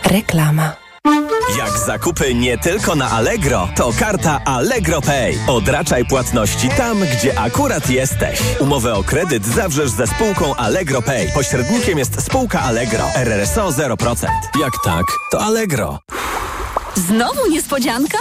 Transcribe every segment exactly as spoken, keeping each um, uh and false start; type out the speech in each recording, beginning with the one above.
Reklama. Jak zakupy nie tylko na Allegro, to karta Allegro Pay. Odraczaj płatności tam, gdzie akurat jesteś. Umowę o kredyt zawrzesz ze spółką Allegro Pay. Pośrednikiem jest spółka Allegro. R R S O zero procent. Jak tak, to Allegro. Znowu niespodzianka?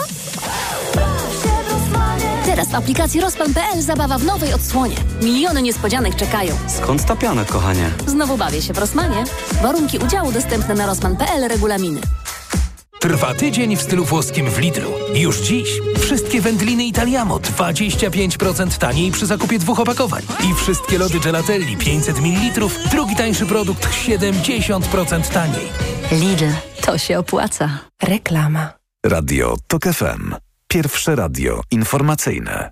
Teraz w aplikacji Rozpan kropka pe el zabawa w nowej odsłonie. Miliony niespodzianek czekają. Skąd ta piana, kochanie? Znowu bawię się w Rossmanie. Warunki udziału dostępne na rozpan kropka pe el, regulaminy. Trwa tydzień w stylu włoskim w Lidlu. Już dziś wszystkie wędliny Italiamo dwadzieścia pięć procent taniej przy zakupie dwóch opakowań. I wszystkie lody Gelatelli pięćset mililitrów, drugi tańszy produkt siedemdziesiąt procent taniej. Lidl, to się opłaca. Reklama. Radio Tok F M. Pierwsze radio informacyjne.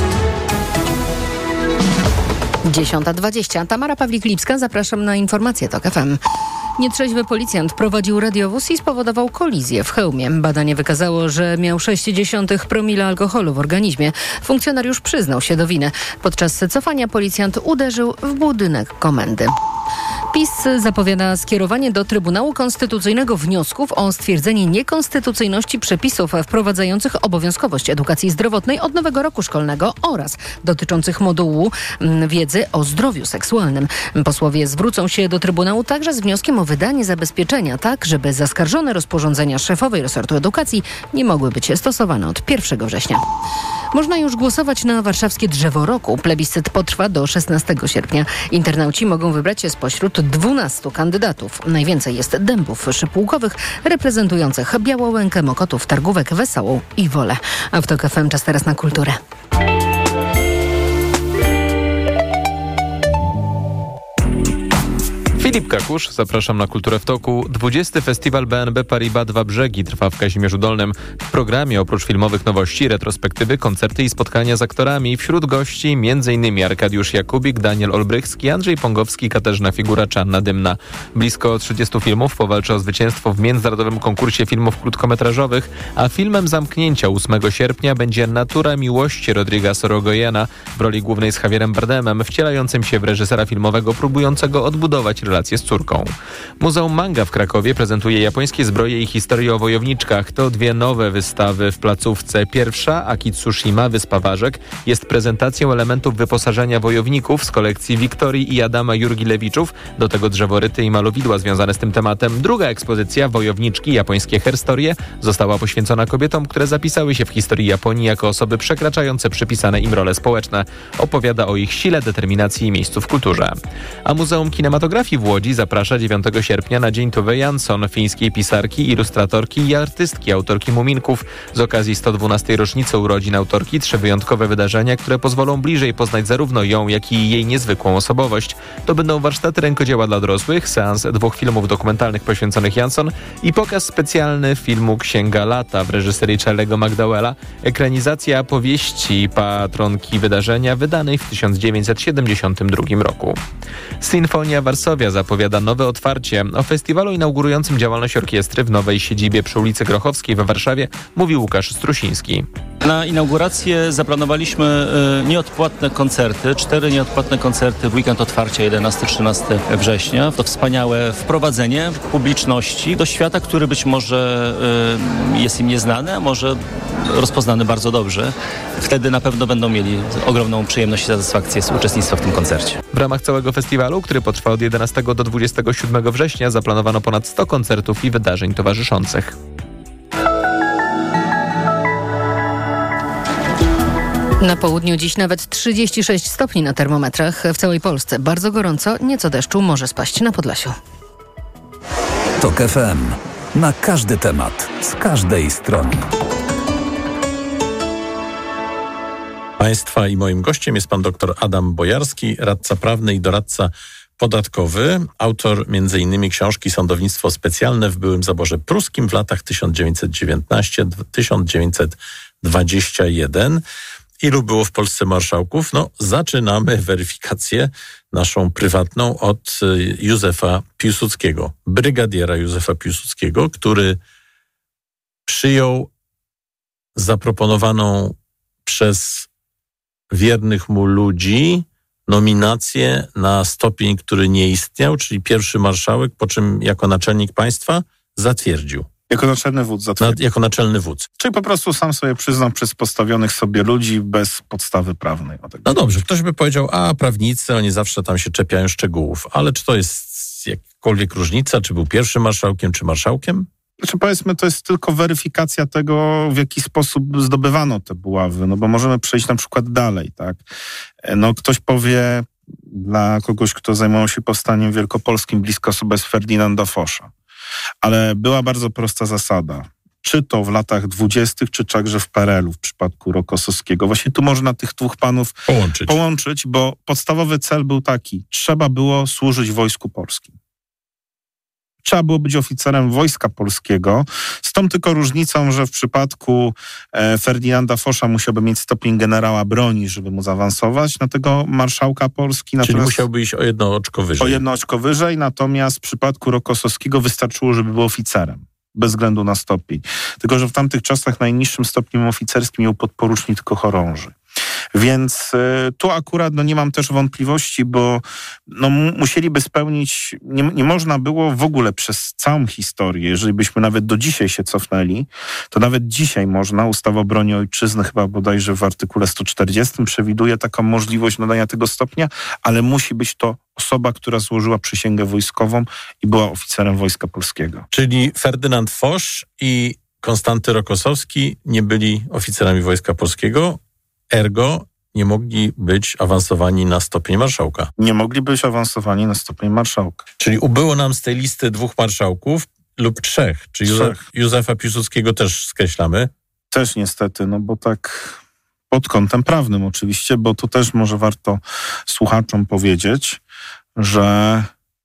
dziesiąta dwadzieścia. Tamara Pawlik-Lipska, zapraszam na informacje Tok F M. Nietrzeźwy policjant prowadził radiowóz i spowodował kolizję w Chełmie. Badanie wykazało, że miał sześć dziesiątych promila alkoholu w organizmie. Funkcjonariusz przyznał się do winy. Podczas cofania policjant uderzył w budynek komendy. PiS zapowiada skierowanie do Trybunału Konstytucyjnego wniosków o stwierdzenie niekonstytucyjności przepisów wprowadzających obowiązkowość edukacji zdrowotnej od nowego roku szkolnego oraz dotyczących modułu wiedzy o zdrowiu seksualnym. Posłowie zwrócą się do Trybunału także z wnioskiem o wydanie zabezpieczenia, tak żeby zaskarżone rozporządzenia szefowej resortu edukacji nie mogły być stosowane od pierwszego września. Można już głosować na warszawskie Drzewo Roku. Plebiscyt potrwa do szesnastego sierpnia. Internauci mogą wybrać się spośród dwunastu kandydatów. Najwięcej jest dębów szypułkowych reprezentujących Białołękę, Mokotów, Targówek, Wesołą i Wolę. A w Tok F M czas teraz na kulturę. Filip Kakusz, zapraszam na Kulturę w Toku. dwudziesty Festiwal B N B Paribas Dwa Brzegi trwa w Kazimierzu Dolnym. W programie oprócz filmowych nowości, retrospektywy, koncerty i spotkania z aktorami. Wśród gości m.in. Arkadiusz Jakubik, Daniel Olbrychski, Andrzej Pongowski, Katarzyna Figuracz, Anna Dymna. Blisko trzydziestu filmów powalczy o zwycięstwo w międzynarodowym konkursie filmów krótkometrażowych, a filmem zamknięcia ósmego sierpnia będzie Natura miłości Rodriga Sorogoyena w roli głównej z Javierem Bardemem, wcielającym się w reżysera filmowego próbującego odbudować relacje z córką. Muzeum Manga w Krakowie prezentuje japońskie zbroje i historię o wojowniczkach. To dwie nowe wystawy w placówce. Pierwsza, Akitsushima, Wyspa Ważek, jest prezentacją elementów wyposażenia wojowników z kolekcji Wiktorii i Adama Jurgilewiczów, do tego drzeworyty i malowidła związane z tym tematem. Druga ekspozycja, Wojowniczki, japońskie herstorie, została poświęcona kobietom, które zapisały się w historii Japonii jako osoby przekraczające przypisane im role społeczne. Opowiada o ich sile, determinacji i miejscu w kulturze. A Muzeum Kinematografii w Łodzi zaprasza dziewiątego sierpnia na Dzień Tove Jansson, fińskiej pisarki, ilustratorki i artystki, autorki Muminków. Z okazji sto dwunastej rocznicy urodzin autorki trzy wyjątkowe wydarzenia, które pozwolą bliżej poznać zarówno ją, jak i jej niezwykłą osobowość. To będą warsztaty rękodzieła dla dorosłych, seans dwóch filmów dokumentalnych poświęconych Jansson i pokaz specjalny filmu Księga Lata w reżyserii Charlie'ego McDowella, ekranizacja powieści patronki wydarzenia wydanej w tysiąc dziewięćset siedemdziesiątym drugim roku. Sinfonia Warszawia zapowiada nowe otwarcie. O festiwalu inaugurującym działalność orkiestry w nowej siedzibie przy ulicy Grochowskiej we Warszawie mówi Łukasz Strusiński. Na inaugurację zaplanowaliśmy y, nieodpłatne koncerty, cztery nieodpłatne koncerty w weekend otwarcia jedenastego trzynastego września. To wspaniałe wprowadzenie publiczności do świata, który być może y, jest im nieznany, a może rozpoznany bardzo dobrze. Wtedy na pewno będą mieli ogromną przyjemność i satysfakcję z uczestnictwa w tym koncercie. W ramach całego festiwalu, który potrwa od jedenastego do dwudziestego siódmego września, zaplanowano ponad sto koncertów i wydarzeń towarzyszących. Na południu dziś nawet trzydzieści sześć stopni na termometrach. W całej Polsce bardzo gorąco, nieco deszczu może spaść na Podlasiu. Tok F M. Na każdy temat, z każdej strony. Państwa i moim gościem jest pan dr Adam Bojarski, radca prawny i doradca podatkowy, autor między innymi książki Sądownictwo specjalne w byłym zaborze pruskim w latach tysiąc dziewięćset dziewiętnasty do tysiąc dziewięćset dwudziestego pierwszego. Ilu było w Polsce marszałków? No, zaczynamy weryfikację naszą prywatną od Józefa Piłsudskiego, brygadiera Józefa Piłsudskiego, który przyjął zaproponowaną przez wiernych mu ludzi nominację na stopień, który nie istniał, czyli pierwszy marszałek, po czym jako naczelnik państwa zatwierdził. Jako naczelny wódz zatwierdził. Na, jako naczelny wódz. Czyli po prostu sam sobie przyznał przez postawionych sobie ludzi bez podstawy prawnej. No dobrze, ktoś by powiedział, a prawnicy, oni zawsze tam się czepiają szczegółów, ale czy to jest jakakolwiek różnica, czy był pierwszym marszałkiem, czy marszałkiem? Znaczy powiedzmy, to jest tylko weryfikacja tego, w jaki sposób zdobywano te buławy, no bo możemy przejść na przykład dalej, tak? No ktoś powie, dla kogoś, kto zajmował się powstaniem wielkopolskim, blisko sobie z Ferdynanda Fosza. Ale była bardzo prosta zasada. Czy to w latach dwudziestych, czy także w P R L u w przypadku Rokosowskiego. Właśnie tu można tych dwóch panów połączyć. połączyć, bo podstawowy cel był taki. Trzeba było służyć wojsku polskim. Trzeba było być oficerem Wojska Polskiego, z tą tylko różnicą, że w przypadku e, Ferdynanda Fosza musiałby mieć stopień generała broni, żeby mu zaawansować na tego marszałka Polski. Czyli musiałby iść o jedno oczko wyżej. O jedno oczko wyżej, natomiast w przypadku Rokosowskiego wystarczyło, żeby był oficerem, bez względu na stopień. Tylko że w tamtych czasach najniższym stopniem oficerskim miał podporucznik tylko chorąży. Więc y, tu akurat no, nie mam też wątpliwości, bo no, m- musieliby spełnić, nie, nie można było w ogóle przez całą historię, jeżeli byśmy nawet do dzisiaj się cofnęli, to nawet dzisiaj można, ustawa o broni ojczyzny chyba bodajże w artykule sto czterdziestym przewiduje taką możliwość nadania tego stopnia, ale musi być to osoba, która złożyła przysięgę wojskową i była oficerem Wojska Polskiego. Czyli Ferdynand Fosz i Konstanty Rokosowski nie byli oficerami Wojska Polskiego, ergo nie mogli być awansowani na stopień marszałka. Nie mogli być awansowani na stopień marszałka. Czyli ubyło nam z tej listy dwóch marszałków lub trzech. Czy Józef, Józefa Piłsudskiego też skreślamy? Też niestety, no bo tak pod kątem prawnym oczywiście, bo tu też może warto słuchaczom powiedzieć, że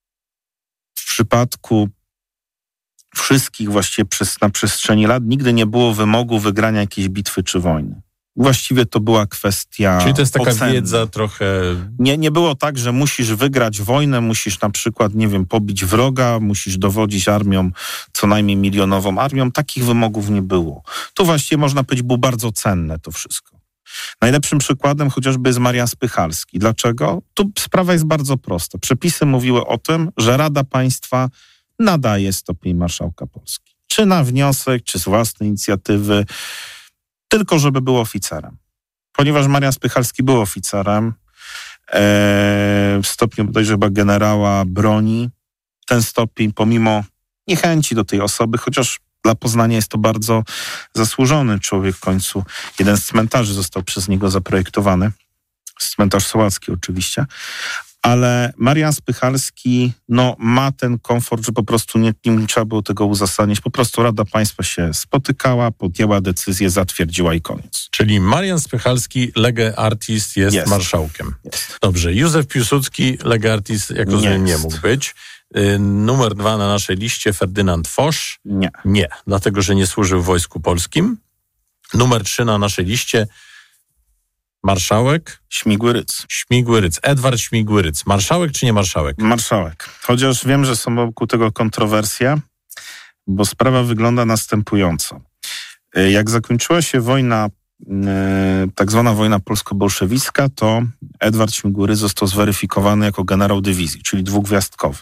w przypadku wszystkich właściwie przez, na przestrzeni lat nigdy nie było wymogu wygrania jakiejś bitwy czy wojny. Właściwie to była kwestia Czyli to jest taka oceny. wiedza trochę... Nie, nie było tak, że musisz wygrać wojnę, musisz na przykład, nie wiem, pobić wroga, musisz dowodzić armią, co najmniej milionową armią. Takich wymogów nie było. Tu właściwie można powiedzieć, było bardzo cenne to wszystko. Najlepszym przykładem chociażby jest Marian Spychalski. Dlaczego? Tu sprawa jest bardzo prosta. Przepisy mówiły o tym, że Rada Państwa nadaje stopień marszałka Polski. Czy na wniosek, czy z własnej inicjatywy, tylko żeby był oficerem. Ponieważ Marian Spychalski był oficerem, e, w stopniu bodajże chyba generała broni, ten stopień pomimo niechęci do tej osoby, chociaż dla Poznania jest to bardzo zasłużony człowiek w końcu. Jeden z cmentarzy został przez niego zaprojektowany. Cmentarz Sołacki oczywiście. Ale Marian Spychalski no, ma ten komfort, że po prostu nie, nie trzeba było tego uzasadnić. Po prostu Rada Państwa się spotykała, podjęła decyzję, zatwierdziła i koniec. Czyli Marian Spychalski, lege artis, jest, jest. marszałkiem. Jest. Dobrze, Józef Piłsudski, lege artis, jak rozumiem, nie mógł być. Y, numer dwa na naszej liście, Ferdynand Fosz. Nie. Nie, dlatego, że nie służył w Wojsku Polskim. Numer trzy na naszej liście, marszałek? Śmigły-Rydz. Śmigły-Rydz. Edward Śmigły-Rydz. Marszałek czy nie marszałek? Marszałek. Chociaż wiem, że są wokół tego kontrowersje, bo sprawa wygląda następująco. Jak zakończyła się wojna, tak zwana wojna polsko-bolszewicka, to Edward Śmigły-Rydz został zweryfikowany jako generał dywizji, czyli dwugwiazdkowy.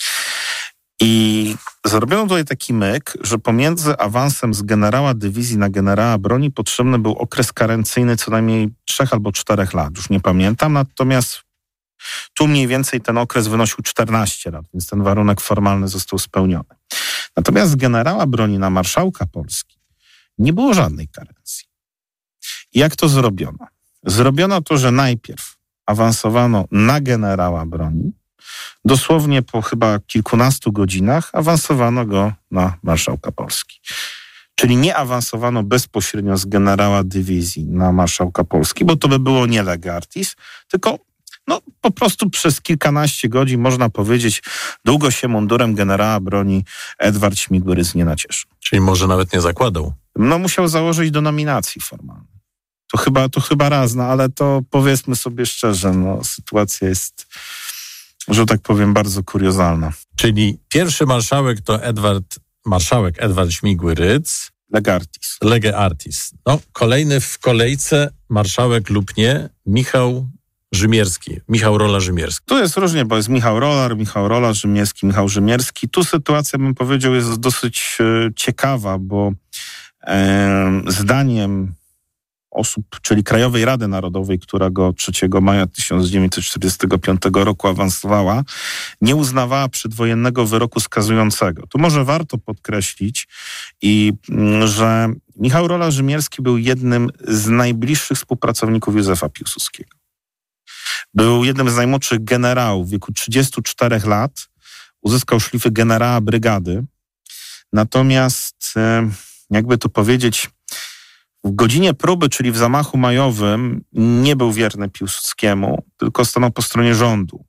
I zrobiono tutaj taki myk, że pomiędzy awansem z generała dywizji na generała broni potrzebny był okres karencyjny co najmniej trzech albo czterech lat, już nie pamiętam, natomiast tu mniej więcej ten okres wynosił czternaście lat, więc ten warunek formalny został spełniony. Natomiast z generała broni na marszałka Polski nie było żadnej karencji. I jak to zrobiono? Zrobiono to, że najpierw awansowano na generała broni, dosłownie po chyba kilkunastu godzinach awansowano go na marszałka Polski. Czyli nie awansowano bezpośrednio z generała dywizji na marszałka Polski, bo to by było nie lege artis, tylko no, po prostu przez kilkanaście godzin, można powiedzieć, długo się mundurem generała broni Edward Śmigły-Rydz nie nacieszył. Czyli może nawet nie zakładał. No musiał założyć do nominacji formalnej. To chyba, to chyba raz, no ale to powiedzmy sobie szczerze, no sytuacja jest, że tak powiem, bardzo kuriozalna. Czyli pierwszy marszałek to Edward, marszałek Edward Śmigły-Rydz. Lege artis. Lege artis. No, kolejny w kolejce, marszałek lub nie, Michał Rzymierski, Michał Rola Rzymierski. Tu jest różnie, bo jest Michał Rolar, Michał Rola Rzymierski, Michał Rzymierski. Tu sytuacja, bym powiedział, jest dosyć e, ciekawa, bo e, zdaniem osób, czyli Krajowej Rady Narodowej, która go trzeciego maja tysiąc dziewięćset czterdziestego piątego roku awansowała, nie uznawała przedwojennego wyroku skazującego. Tu może warto podkreślić, i, że Michał Rola Rzymierski był jednym z najbliższych współpracowników Józefa Piłsudskiego. Był jednym z najmłodszych generałów w wieku trzydziestu czterech lat. Uzyskał szlify generała brygady. Natomiast, jakby to powiedzieć, w godzinie próby, czyli w zamachu majowym, nie był wierny Piłsudskiemu, tylko stanął po stronie rządu.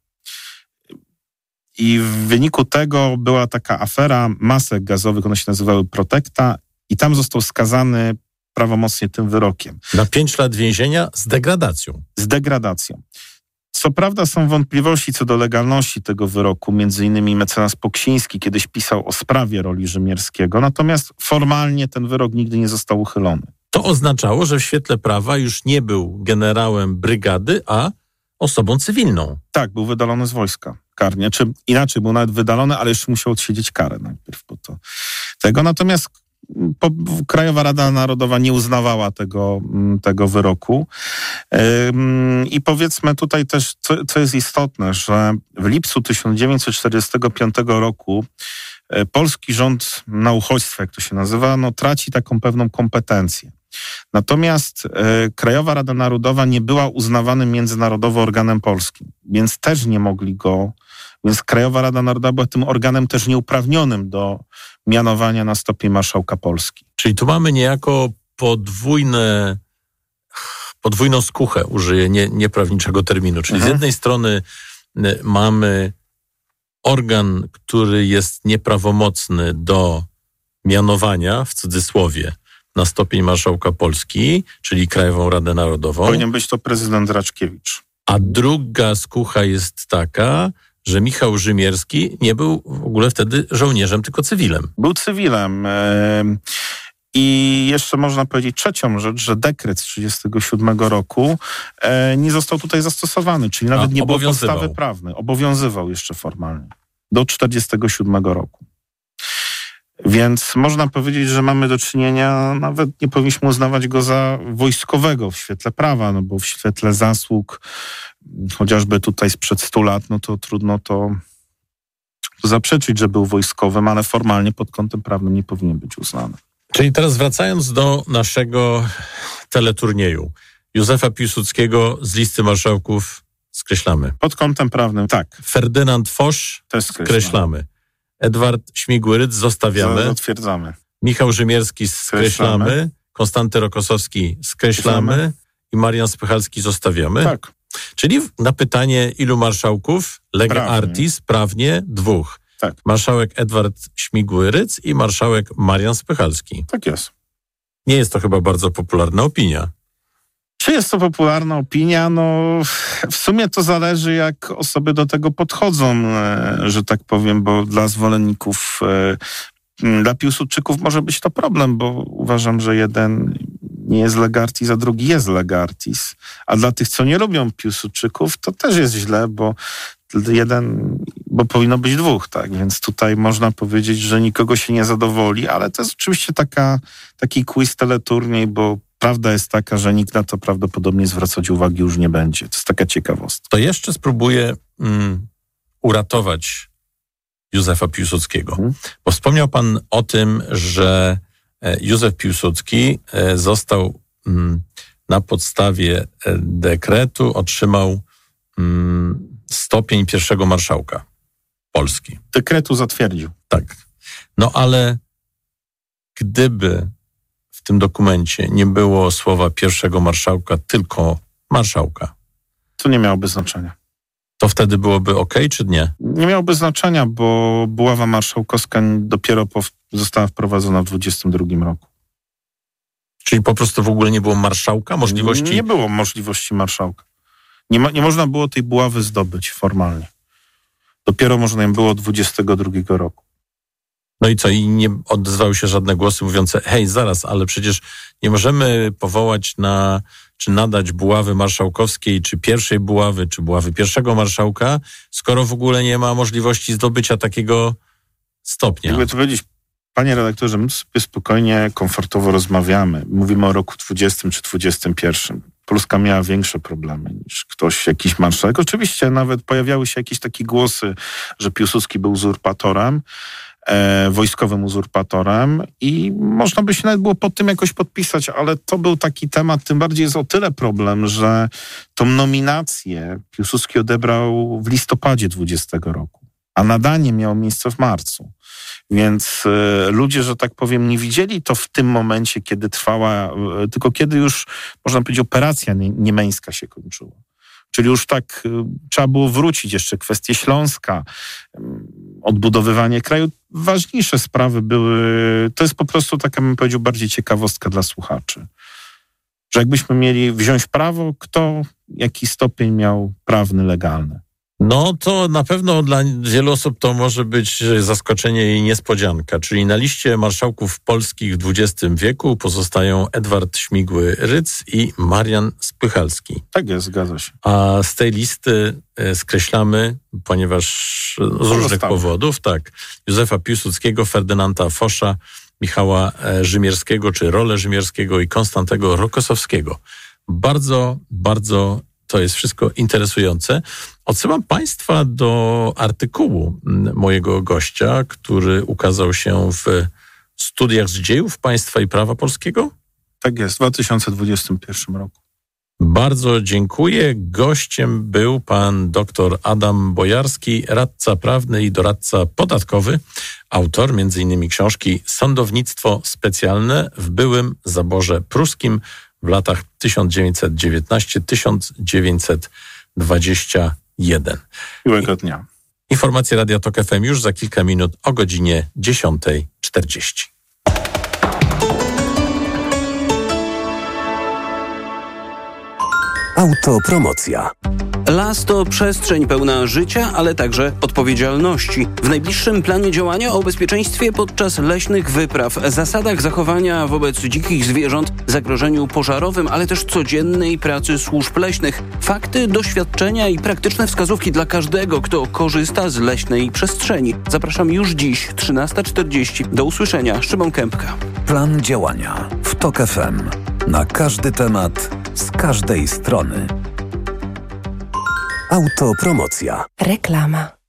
I w wyniku tego była taka afera masek gazowych, one się nazywały Protekta, i tam został skazany prawomocnie tym wyrokiem. Na pięć lat więzienia z degradacją. Z degradacją. Co prawda są wątpliwości co do legalności tego wyroku, między innymi mecenas Poksiński kiedyś pisał o sprawie Roli Rzymierskiego, natomiast formalnie ten wyrok nigdy nie został uchylony. To oznaczało, że w świetle prawa już nie był generałem brygady, a osobą cywilną. Tak, był wydalony z wojska karnie, czy inaczej, był nawet wydalony, ale jeszcze musiał odsiedzieć karę najpierw po to. Tego, natomiast po, Krajowa Rada Narodowa nie uznawała tego, tego wyroku. Ym, I powiedzmy tutaj też, co, co jest istotne, że w lipcu tysiąc dziewięćset czterdziestego piątego roku y, polski rząd na uchodźstwo, jak to się nazywa, no, traci taką pewną kompetencję. Natomiast y, Krajowa Rada Narodowa nie była uznawanym międzynarodowo organem polskim, więc też nie mogli go, więc Krajowa Rada Narodowa była tym organem też nieuprawnionym do mianowania na stopień marszałka Polski. Czyli tu mamy niejako podwójne, podwójną skuchę, użyję nie, nieprawniczego terminu. Czyli mhm. z jednej strony y, mamy organ, który jest nieprawomocny do mianowania, w cudzysłowie, na stopień marszałka Polski, czyli Krajową Radę Narodową. Powinien być to prezydent Raczkiewicz. A druga skucha jest taka, że Michał Rzymierski nie był w ogóle wtedy żołnierzem, tylko cywilem. Był cywilem. I jeszcze można powiedzieć trzecią rzecz, że dekret z trzydziestego siódmego roku nie został tutaj zastosowany, czyli nawet A, nie było podstawy prawnej. Obowiązywał jeszcze formalnie. Do czterdziestego siódmego roku. Więc można powiedzieć, że mamy do czynienia, nawet nie powinniśmy uznawać go za wojskowego w świetle prawa, no bo w świetle zasług, chociażby tutaj sprzed stu lat, no to trudno to, to zaprzeczyć, że był wojskowym, ale formalnie pod kątem prawnym nie powinien być uznany. Czyli teraz wracając do naszego teleturnieju. Józefa Piłsudskiego z listy marszałków skreślamy. Pod kątem prawnym, tak. Ferdynand Foch też skreślamy. skreślamy. Edward Śmigły-Rydz zostawiamy. Zatwierdzamy. Michał Rzymierski skreślamy. skreślamy. Konstanty Rokosowski skreślamy. skreślamy. I Marian Spychalski zostawiamy. Tak. Czyli na pytanie, ilu marszałków? Lega prawnie. artis, prawnie dwóch. Tak. Marszałek Edward Śmigły-Rydz i marszałek Marian Spychalski. Tak jest. Nie jest to chyba bardzo popularna opinia. Czy jest to popularna opinia? No, w sumie to zależy, jak osoby do tego podchodzą, że tak powiem, bo dla zwolenników, dla Piłsudczyków może być to problem, bo uważam, że jeden nie jest lega artis, a drugi jest lega artis. A dla tych, co nie lubią Piłsudczyków, to też jest źle, bo jeden, bo powinno być dwóch, tak? Więc tutaj można powiedzieć, że nikogo się nie zadowoli, ale to jest oczywiście taka, taki quiz teleturniej, bo prawda jest taka, że nikt na to prawdopodobnie zwracać uwagi już nie będzie. To jest taka ciekawostka. To jeszcze spróbuję mm, uratować Józefa Piłsudskiego. Hmm. Bo wspomniał pan o tym, że Józef Piłsudski został mm, na podstawie dekretu, otrzymał mm, stopień pierwszego marszałka Polski. Dekretu zatwierdził. Tak. No ale gdyby w tym dokumencie nie było słowa pierwszego marszałka, tylko marszałka, to nie miałoby znaczenia. To wtedy byłoby ok, czy nie? Nie miałoby znaczenia, bo buława marszałkowska dopiero po, została wprowadzona w dwudziestym drugim roku. Czyli po prostu w ogóle nie było marszałka? Możliwości? Nie było możliwości marszałka. Nie, ma, nie można było tej buławy zdobyć formalnie. Dopiero można ją było dwudziestego drugiego roku. No i co? I nie odezwały się żadne głosy mówiące, hej, zaraz, ale przecież nie możemy powołać na czy nadać buławy marszałkowskiej, czy pierwszej buławy, czy buławy pierwszego marszałka, skoro w ogóle nie ma możliwości zdobycia takiego stopnia. Jakby to powiedzieć, panie redaktorze, my sobie spokojnie, komfortowo rozmawiamy. Mówimy o roku dwudziestym czy dwudziestym pierwszym. Polska miała większe problemy niż ktoś, jakiś marszałek. Oczywiście nawet pojawiały się jakieś takie głosy, że Piłsudski był uzurpatorem, e, wojskowym uzurpatorem i można by się nawet było pod tym jakoś podpisać, ale to był taki temat, tym bardziej jest o tyle problem, że tą nominację Piłsudski odebrał w listopadzie dwudziestego roku, a nadanie miało miejsce w marcu. Więc y, ludzie, że tak powiem, nie widzieli to w tym momencie, kiedy trwała, y, tylko kiedy już, można powiedzieć, operacja nie, niemeńska się kończyła. Czyli już tak y, trzeba było wrócić, jeszcze kwestie Śląska, y, odbudowywanie kraju. Ważniejsze sprawy były, to jest po prostu taka, bym powiedział, bardziej ciekawostka dla słuchaczy. Że jakbyśmy mieli wziąć prawo, kto jaki stopień miał prawny, legalny. No to na pewno dla wielu osób to może być zaskoczenie i niespodzianka. Czyli na liście marszałków polskich w dwudziestym wieku pozostają Edward Śmigły-Rydz i Marian Spychalski. Tak jest, zgadza się. A z tej listy skreślamy, ponieważ z różnych powodów, tak, Józefa Piłsudskiego, Ferdynanda Fosza, Michała Rzymierskiego, czy Rolę Rzymierskiego i Konstantego Rokosowskiego. Bardzo, bardzo to jest wszystko interesujące. Odsyłam Państwa do artykułu mojego gościa, który ukazał się w Studiach z dziejów państwa i prawa polskiego. Tak jest, w dwa tysiące dwudziestym pierwszym roku. Bardzo dziękuję. Gościem był pan dr Adam Bojarski, radca prawny i doradca podatkowy, autor między innymi książki Sądownictwo specjalne w byłym zaborze pruskim w latach tysiąc dziewięćset dziewiętnasty do tysiąc dziewięćset dwudziestego pierwszego. Miłego dnia. Informacje Radia Tok F M już za kilka minut o godzinie dziesiąta czterdzieści. Autopromocja. Las to przestrzeń pełna życia, ale także odpowiedzialności. W najbliższym planie działania o bezpieczeństwie podczas leśnych wypraw, zasadach zachowania wobec dzikich zwierząt, zagrożeniu pożarowym, ale też codziennej pracy służb leśnych. Fakty, doświadczenia i praktyczne wskazówki dla każdego, kto korzysta z leśnej przestrzeni. Zapraszam już dziś, trzynasta czterdzieści. Do usłyszenia. Szymon Kępka. Plan działania w Tok F M. Na każdy temat, z każdej strony. Autopromocja. Reklama.